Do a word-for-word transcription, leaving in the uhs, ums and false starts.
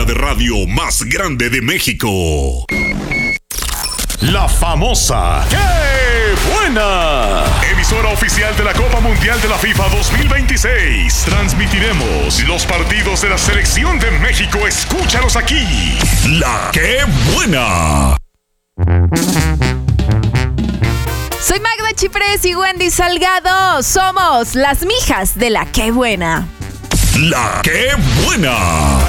de radio más grande de México. La famosa ¡Qué buena! Emisora oficial de la Copa Mundial de la FIFA dos mil veintiséis. Transmitiremos los partidos de la Selección de México. Escúchalos aquí. La ¡Qué buena! Soy Magda Chiprés y Wendy Salgado. Somos las mijas de la ¡Qué buena! La ¡Qué buena!